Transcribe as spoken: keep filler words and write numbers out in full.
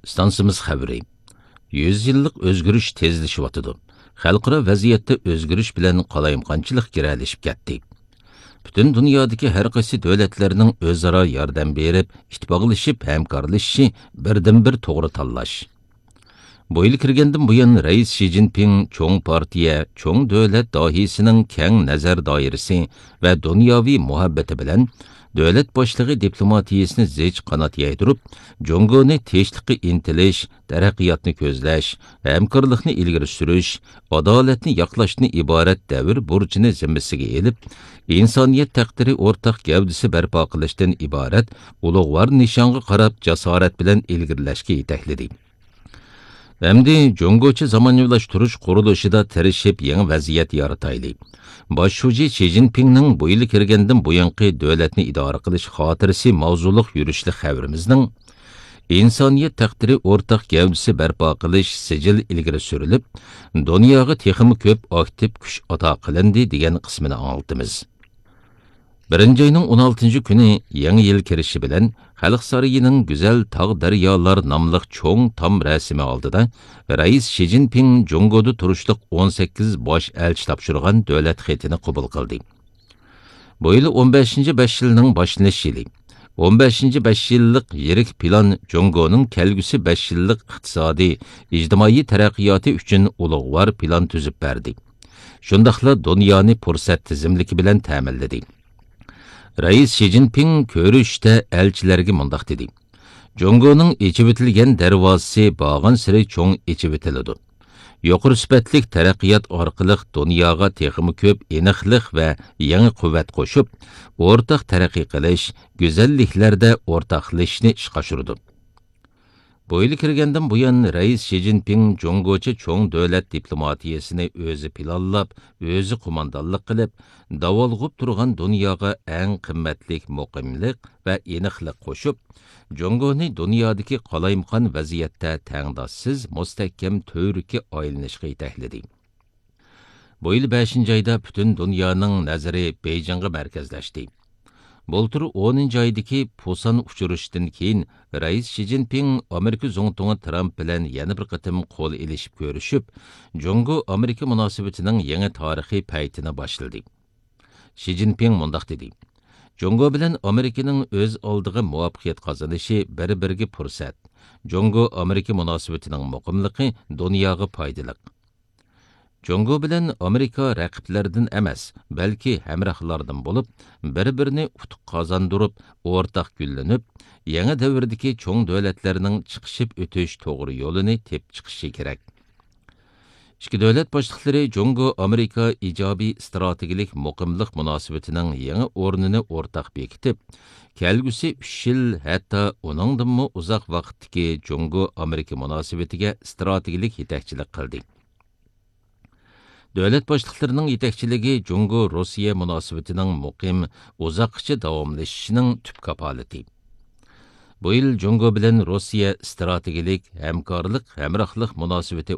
Stansimiz xəbəri. yüz yıllık özgürüş tezleşiyotidu. Xalqaro vaziyatda özgürüş bilan qalayimqanchilik giralishib ketdi. Bütün dünyadaki her qaysi davlatlarning o'zaro yordam berib, ittifoqlashib, hamkorlashishi birdan bir to'g'ri tanlash. Bu yil kirgandan buyon Rais Xi Jinping cho'ng partiya, cho'ng davlat dohisining keng nazar doirasi va dunyoviy muhabbati bilan davlat boshlig'i diplomatiyasini zich qanot yaydirib, Jongoni tinchlikka intilish, taraqqiyotni ko'zlash, hamkorlikni ilgari surish, adolatni yoqlashni iborat davr burchini zimmasiga elib, insoniyat taqdiri o'rtaq gavdisi barpo qilishdan iborat ulug'vor nishonga qarab jasorat bilan ilgirlashga yetakladi. Endi Jongocha zamonaviylashtirish qurilishida tirishib yangi vaziyat yaratayli. Bosh shoji Xi Jinpingning bu yil kirgandan buyanqi davlatni idora qilish xotirasi mavzuliq yurishli xabarimizning insoniyat taqdiri o'rtaq gavdisi barpo qilish sijil ilgari surilib, dunyoga texmi ko'p aktiv kuch ato qilindi degan qismini anglitimiz. birinchi ayning o'n oltinchi kuni yangi yil kirishi bilan Xalq saroyining Güzel tog' daryolar nomli cho'ng tom rasmi oldida Rais Xi Jinping Jongoda turishliq o'n sakkiz bosh elchi topshirgan davlat xatini qabul qildi. Bu yil o'n beshinchi besh yilning boshlanish yili. o'n beshinchi besh yillik yirik plan Jongoning kelgusi besh yillik iqtisodiy, ijtimoiy taraqqiyoti uchun ulug'vor plan tuzib berdi. Shundaqla dunyoni fursat tizimligi bilan ta'minladi. Rais Xi Jinping ko'rishda elchilarga mundaq dedi. Jongoning ichib etilgan darvozasi bag'an siri cho'ng ichib etiladi. Yuqori sifatli taraqqiyot orqali dunyoga texmi ko'p aniqlik va yangi quvvat qo'shib, o'rtaq taraqqiy qilish, go'zalliklarda o'rtaqlashishni ishga oshirdi. Bu yil kirgandan buyon Rais Xi Jinping Jongocha cho'ng davlat diplomatiyasini o'zi planlab, o'zi qo'mondonlik qilib, davolg'ib turgan dunyoga eng qimmatli muqimlik va aniqlik qo'shib, Jongoni dunyodagi qolaymqon vaziyatda tangdossiz mustahkam to'rikka aylanishga yetakladi. Bu yil beshinchi oyda butun dunyoning nazari Beijingga markazlashdi. Bultur o'ninchi oydagi Pusan uchirishdan keyin Rais Xi Jinping Amerika Zongtungi Trump bilan yana bir qatim qo'l elishib ko'rishib, Jongo Amerika munosabatining yangi tarixiy paytini boshladi. Xi Jinping mundaq dedi: Jongo bilan Amerikaning o'z oldiga muvaffaqiyat qozonishi bir-biriga fursat. Jongo Amerika munosabatining muqimligi dunyoga foydali. Jongo bilan Amerika raqiblardan emas, balki hamrohlardan bo'lib, bir-birini utuq qozondirib, o'rtaq gullanib, yangi davrdagi cho'ng davlatlarning chiqishib o'tish to'g'ri yo'lini tep chiqishi kerak. Ikki davlat boshliqlari Jongo Amerika ijobiy strategik muqimlik munosabatining yangi o'rnini o'rtaq bekitib, kelgusi uch yil hatto uningdanmi uzoq vaqtdagi Jongo Amerika munosabatiga strategik yetakchilik qildi. Davlat boshliqlarining yetakchiligi Jongo Rossiya munosabatining muqim, uzoqcha davomlashishining tub kapolati. Bu yil Jongo bilan Rossiya strategik hamkorlik, hamrohlik munosabati